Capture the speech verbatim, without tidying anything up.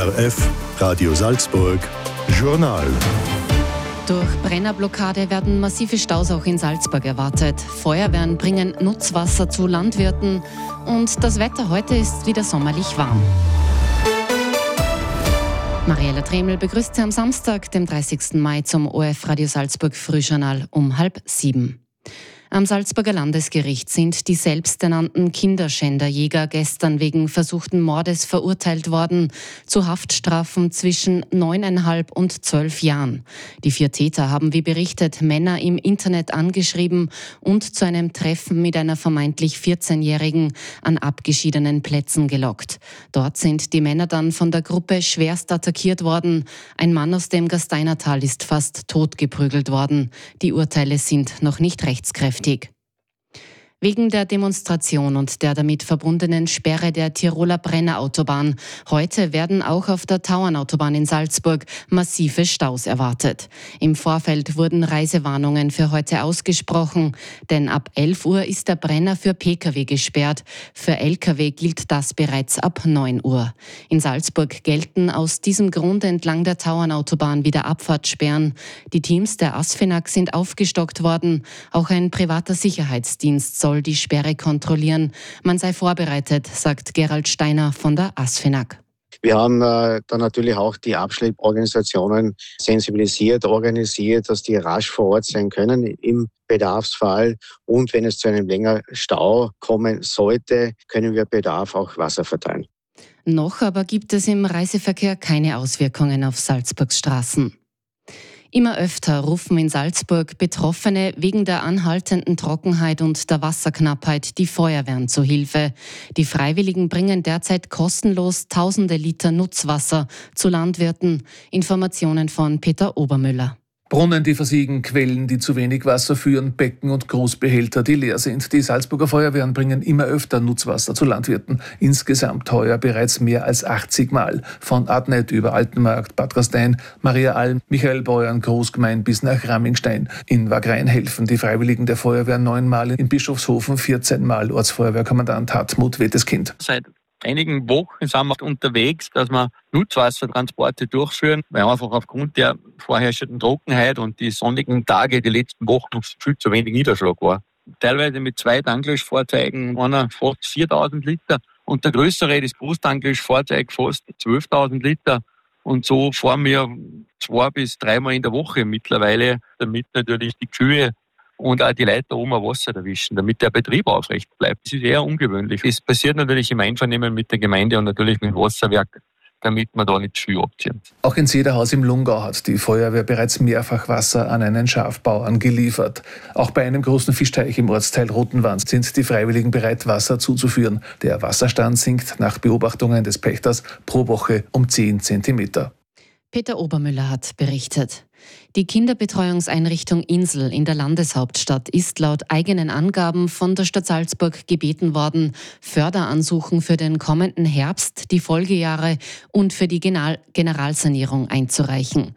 R F, Radio Salzburg, Journal. Durch Brennerblockade werden massive Staus auch in Salzburg erwartet. Feuerwehren bringen Nutzwasser zu Landwirten und das Wetter heute ist wieder sommerlich warm. Mariella Tremel begrüßt Sie am Samstag, dem dreißigsten Mai, zum O F Radio Salzburg Frühjournal um halb sieben. Am Salzburger Landesgericht sind die selbsternannten Kinderschänderjäger gestern wegen versuchten Mordes verurteilt worden zu Haftstrafen zwischen neuneinhalb und zwölf Jahren. Die vier Täter haben wie berichtet Männer im Internet angeschrieben und zu einem Treffen mit einer vermeintlich vierzehnjährigen an abgeschiedenen Plätzen gelockt. Dort sind die Männer dann von der Gruppe schwerst attackiert worden. Ein Mann aus dem Gasteinertal ist fast totgeprügelt worden. Die Urteile sind noch nicht rechtskräftig. Wegen der Demonstration und der damit verbundenen Sperre der Tiroler Brennerautobahn heute werden auch auf der Tauernautobahn in Salzburg massive Staus erwartet. Im Vorfeld wurden Reisewarnungen für heute ausgesprochen, denn ab elf Uhr ist der Brenner für Pkw gesperrt. Für Lkw gilt das bereits ab neun Uhr. In Salzburg gelten aus diesem Grund entlang der Tauernautobahn wieder Abfahrtssperren. Die Teams der ASFINAG sind aufgestockt worden. Auch ein privater Sicherheitsdienst soll die Sperre kontrollieren. Man sei vorbereitet, sagt Gerald Steiner von der ASFINAG. Wir haben äh, dann natürlich auch die Abschlepporganisationen sensibilisiert, organisiert, dass die rasch vor Ort sein können im Bedarfsfall. Und wenn es zu einem längeren Stau kommen sollte, können wir Bedarf auch Wasser verteilen. Noch aber gibt es im Reiseverkehr keine Auswirkungen auf Salzburgs Straßen. Immer öfter rufen in Salzburg Betroffene wegen der anhaltenden Trockenheit und der Wasserknappheit die Feuerwehren zu Hilfe. Die Freiwilligen bringen derzeit kostenlos tausende Liter Nutzwasser zu Landwirten. Informationen von Peter Obermüller. Brunnen, die versiegen, Quellen, die zu wenig Wasser führen, Becken und Großbehälter, die leer sind. Die Salzburger Feuerwehren bringen immer öfter Nutzwasser zu Landwirten. Insgesamt heuer bereits mehr als achtzig Mal. Von Adnet über Altenmarkt, Bad Gastein, Maria Alm, Michael Beuern, Großgemein bis nach Rammingstein. In Wagrain helfen die Freiwilligen der Feuerwehr neunmal, in Bischofshofen vierzehn Mal. Ortsfeuerwehrkommandant Hartmut Weteskind. Seit einigen Wochen sind wir unterwegs, dass wir Nutzwassertransporte durchführen, weil einfach aufgrund der vorherrschenden Trockenheit und die sonnigen Tage die letzten Wochen noch viel zu wenig Niederschlag war. Teilweise mit zwei Tanklöschfahrzeugen, einer fast viertausend Liter und der größere, das Großtanklöschfahrzeug, fast zwölftausend Liter. Und so fahren wir zwei bis dreimal in der Woche mittlerweile, damit natürlich die Kühe und auch die Leute oben Wasser erwischen, damit der Betrieb aufrecht bleibt. Das ist eher ungewöhnlich. Das passiert natürlich im Einvernehmen mit der Gemeinde und natürlich mit dem Wasserwerk, damit man da nicht viel abziehen. Auch in Zederhaus im Lungau hat die Feuerwehr bereits mehrfach Wasser an einen Schafbauern geliefert. Auch bei einem großen Fischteich im Ortsteil Rotenwand sind die Freiwilligen bereit, Wasser zuzuführen. Der Wasserstand sinkt nach Beobachtungen des Pächters pro Woche um zehn Zentimeter. Peter Obermüller hat berichtet. Die Kinderbetreuungseinrichtung Insel in der Landeshauptstadt ist laut eigenen Angaben von der Stadt Salzburg gebeten worden, Förderansuchen für den kommenden Herbst, die Folgejahre und für die Generalsanierung einzureichen.